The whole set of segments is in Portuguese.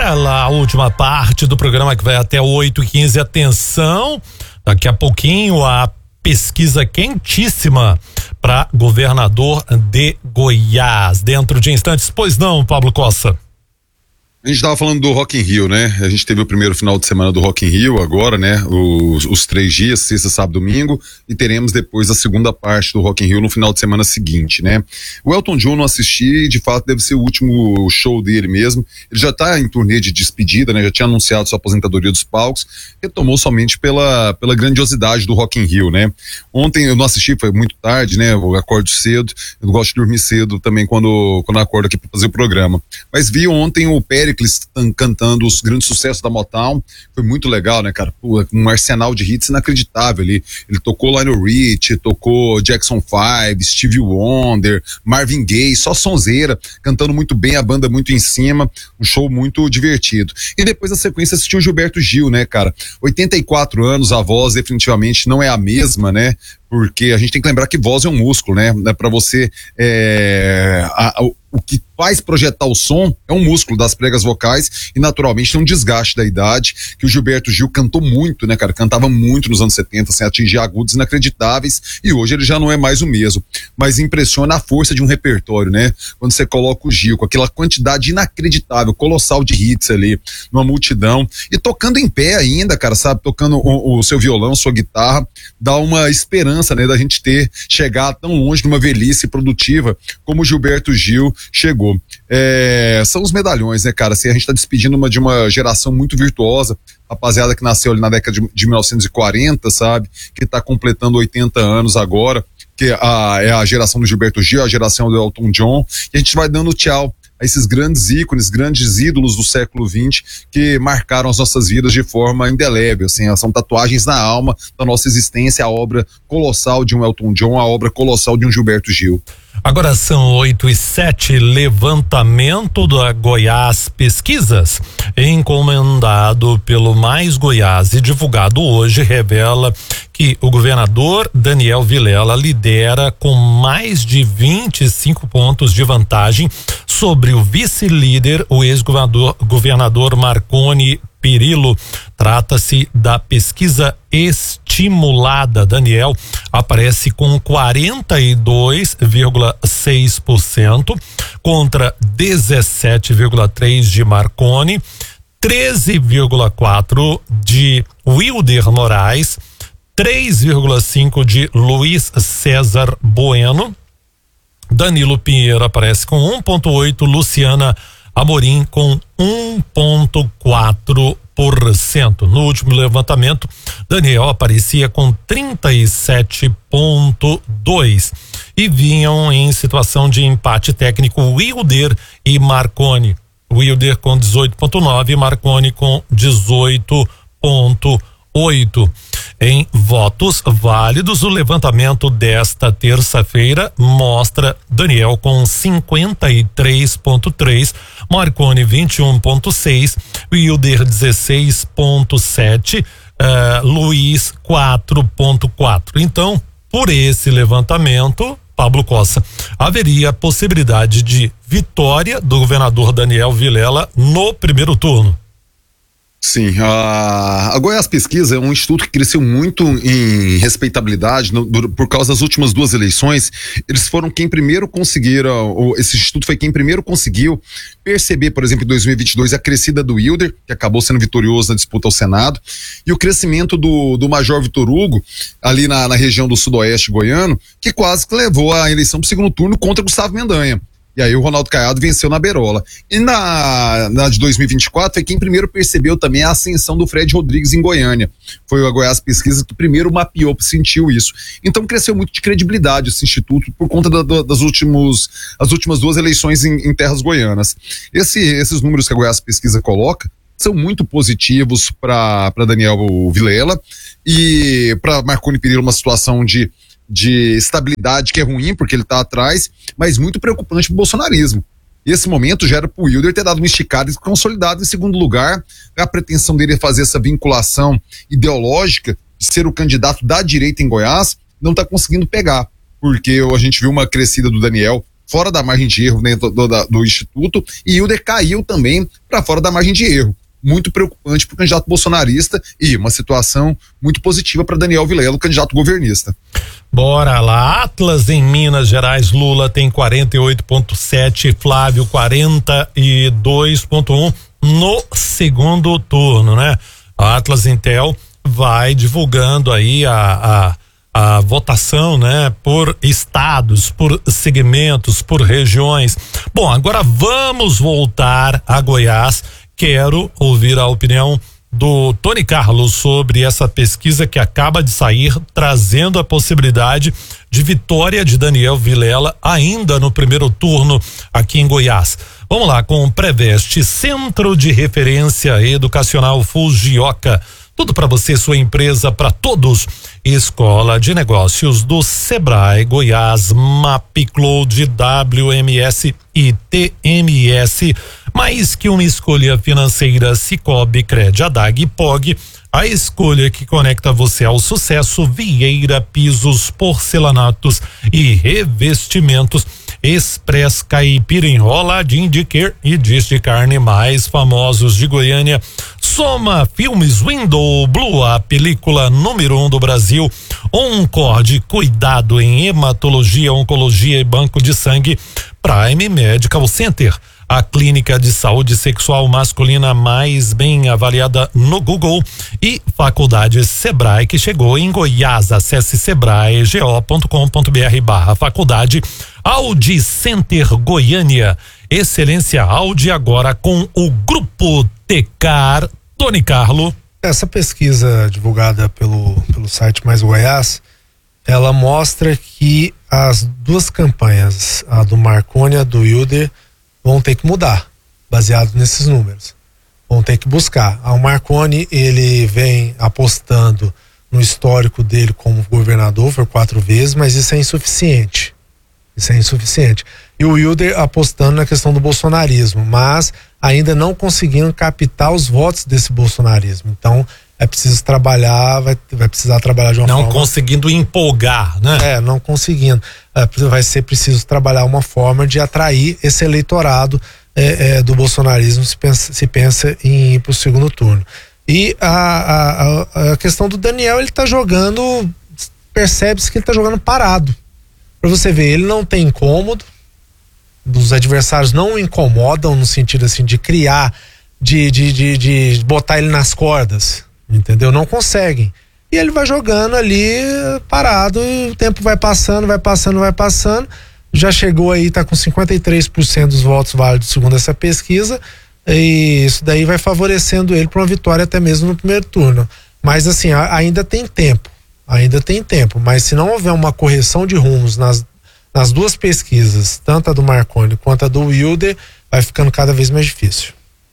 Ela, a última parte do programa que vai até 8h15. Atenção, daqui a pouquinho a pesquisa quentíssima para governador de Goiás. Dentro de instantes, pois não, Pablo Cossa? A gente estava falando do Rock in Rio, né? A gente teve o primeiro final de semana do Rock in Rio agora, né? Os 3 dias, sexta, sábado, domingo, e teremos depois a segunda parte do Rock in Rio no final de semana seguinte, né? O Elton John não assisti, de fato deve ser o último show dele mesmo. Ele já está em turnê de despedida, né? Já tinha anunciado sua aposentadoria dos palcos, retomou somente pela grandiosidade do Rock in Rio, né? Ontem eu não assisti, foi muito tarde, né? Eu acordo cedo, eu gosto de dormir cedo também quando eu acordo aqui para fazer o programa. Mas vi ontem o Péricles cantando os grandes sucessos da Motown, foi muito legal, né, cara? Pô, um arsenal de hits inacreditável ali. Ele tocou Lionel Richie, tocou Jackson 5, Stevie Wonder, Marvin Gaye, só sonzeira, cantando muito bem, a banda muito em cima, um show muito divertido. E depois da sequência assistiu o Gilberto Gil, né, cara? 84 anos, a voz definitivamente não é a mesma, né? Porque a gente tem que lembrar que voz é um músculo, né? Para você, o que faz projetar o som é um músculo das pregas vocais e naturalmente tem um desgaste da idade, que o Gilberto Gil cantou muito, né, cara? Cantava muito nos anos 70, sem atingir agudos inacreditáveis, e hoje ele já não é mais o mesmo. Mas impressiona a força de um repertório, né? Quando você coloca o Gil com aquela quantidade inacreditável, colossal de hits ali, numa multidão, e tocando em pé ainda, cara, sabe? Tocando o seu violão, sua guitarra, dá uma esperança, né, da gente chegar tão longe numa velhice produtiva como o Gilberto Gil chegou. São os medalhões, né, cara? Assim, a gente tá despedindo de uma geração muito virtuosa, rapaziada que nasceu ali na década de 1940, sabe? Que tá completando 80 anos agora, que é a geração do Gilberto Gil, a geração do Elton John, e a gente vai dando tchau a esses grandes ícones, grandes ídolos do século XX que marcaram as nossas vidas de forma indelével, assim, são tatuagens na alma da nossa existência, a obra colossal de um Elton John, a obra colossal de um Gilberto Gil. Agora são 8h07, levantamento da Goiás Pesquisas, encomendado pelo Mais Goiás e divulgado hoje, revela que o governador Daniel Vilela lidera com mais de 25 pontos de vantagem sobre o vice-líder, o ex-governador Marconi Perillo. Trata-se da pesquisa estimulada. Daniel aparece com 42,6% contra 17,3% de Marconi, 13,4% de Wilder Moraes, 3,5% de Luiz César Bueno. Danilo Pinheiro aparece com 1,8%, Luciana Amorim com 1,4%. No último levantamento, Daniel aparecia com 37,2% e vinham em situação de empate técnico Wilder e Marconi. Wilder com 18,9% e Marconi com 18,8%. Em votos válidos, o levantamento desta terça-feira mostra Daniel com 53,3%, Marconi 21,6%, Wilder 16,7%, Luiz 4,4%. Então, por esse levantamento, Pablo Cossa, haveria a possibilidade de vitória do governador Daniel Vilela no primeiro turno. Sim, a Goiás Pesquisa é um instituto que cresceu muito em respeitabilidade por causa das últimas 2 eleições. Eles foram quem primeiro conseguiram, esse instituto foi quem primeiro conseguiu perceber, por exemplo, em 2022, a crescida do Wilder, que acabou sendo vitorioso na disputa ao Senado, e o crescimento do Major Vitor Hugo, ali na região do sudoeste goiano, que quase que levou a eleição para o segundo turno contra Gustavo Mendanha. E aí o Ronaldo Caiado venceu na Berola. E na de 2024 foi quem primeiro percebeu também a ascensão do Fred Rodrigues em Goiânia. Foi a Goiás Pesquisa que primeiro mapeou, sentiu isso. Então cresceu muito de credibilidade esse instituto por conta das últimas 2 eleições em terras goianas. Esses números que a Goiás Pesquisa coloca são muito positivos para Daniel Vilela e para Marconi Perillo, uma situação de estabilidade que é ruim porque ele está atrás, mas muito preocupante para o bolsonarismo. E esse momento já era para o Wilder ter dado uma esticada e consolidado em segundo lugar. A pretensão dele é fazer essa vinculação ideológica de ser o candidato da direita em Goiás, não está conseguindo pegar, porque a gente viu uma crescida do Daniel fora da margem de erro dentro do Instituto, e Hilder caiu também para fora da margem de erro. Muito preocupante para o candidato bolsonarista e uma situação muito positiva para Daniel Vilela, o candidato governista. Bora lá, Atlas em Minas Gerais, Lula tem 48,7, Flávio 42,1 no segundo turno, né? A Atlas Intel vai divulgando aí a votação, né? Por estados, por segmentos, por regiões. Bom, agora vamos voltar a Goiás. Quero ouvir a opinião do Tony Carlos sobre essa pesquisa que acaba de sair, trazendo a possibilidade de vitória de Daniel Vilela ainda no primeiro turno aqui em Goiás. Vamos lá com o Preveste, Centro de Referência Educacional Fujioka. Tudo para você, sua empresa, para todos. Escola de Negócios do Sebrae Goiás, MapCloud, WMS e TMS. Mais que uma escolha financeira, Cicobi, Cred, Adag e Pog. A escolha que conecta você ao sucesso. Vieira Pisos, Porcelanatos e Revestimentos. Express Caipira, Enroladinho de Quer e Dish de Carne, mais famosos de Goiânia. Soma Filmes Window Blue, a película número 1 do Brasil. Oncorde, cuidado em hematologia, oncologia e banco de sangue. Prime Medical Center, a clínica de saúde sexual masculina mais bem avaliada no Google. E Faculdade Sebrae, que chegou em Goiás. Acesse sebraego.com.br/faculdade. Audi Center Goiânia, excelência Audi agora com o Grupo Tecar. Tony Carlo. Essa pesquisa divulgada pelo site Mais Goiás, ela mostra que as duas campanhas, a do Marconi e a do Hilder, vão ter que mudar, baseado nesses números. Vão ter que buscar. O Marconi, ele vem apostando no histórico dele como governador, foi 4 vezes, mas isso é insuficiente. E o Hilder apostando na questão do bolsonarismo, mas ainda não conseguindo captar os votos desse bolsonarismo. Então é preciso trabalhar, vai precisar trabalhar de uma forma... Não conseguindo empolgar, né? Não conseguindo. Vai ser preciso trabalhar uma forma de atrair esse eleitorado do bolsonarismo, se pensa em ir para o segundo turno. E a questão do Daniel, ele está jogando, percebe-se que ele está jogando parado. Para você ver, ele não tem incômodo, os adversários não o incomodam no sentido assim de criar, de botar ele nas cordas, entendeu? Não conseguem. E ele vai jogando ali parado, e o tempo vai passando. Já chegou aí, tá com 53% dos votos válidos segundo essa pesquisa, e isso daí vai favorecendo ele para uma vitória até mesmo no primeiro turno. Mas assim, ainda tem tempo, mas se não houver uma correção de rumos nas duas pesquisas, tanto a do Marconi quanto a do Hilder, vai ficando cada vez mais difícil.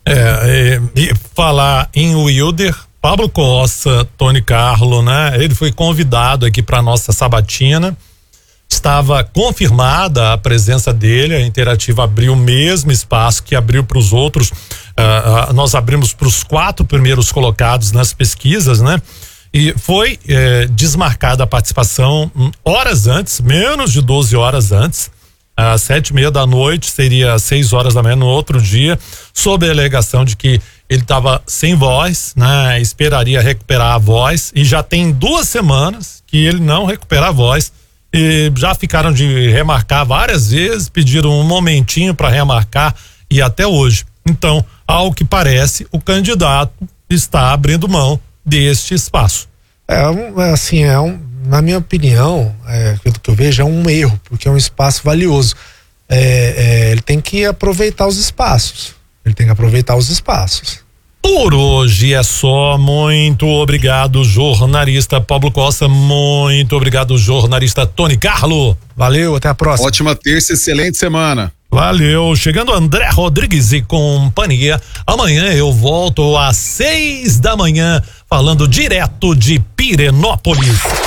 E falar em Hilder, Pablo Costa, Tony Carlo, né? Ele foi convidado aqui para nossa sabatina. Estava confirmada a presença dele, a Interativa abriu o mesmo espaço que abriu para os outros. Nós abrimos para os 4 primeiros colocados nas pesquisas, né? E foi desmarcada a participação horas antes, menos de 12 horas antes, às 7:30 da noite, seria 6 horas da manhã no outro dia, sob a alegação de que ele estava sem voz, né? Esperaria recuperar a voz, e já tem 2 semanas que ele não recupera a voz, e já ficaram de remarcar várias vezes, pediram um momentinho para remarcar, e até hoje. Então, ao que parece, o candidato está abrindo mão deste espaço. Na minha opinião, pelo que eu vejo, é um erro, porque é um espaço valioso. Ele tem que aproveitar os espaços. Por hoje é só. Muito obrigado, jornalista Pablo Costa. Muito obrigado, jornalista Tony Carlo. Valeu, até a próxima. Ótima terça, excelente semana. Valeu, chegando André Rodrigues e companhia. Amanhã eu volto às 6 da manhã, falando direto de Pirenópolis.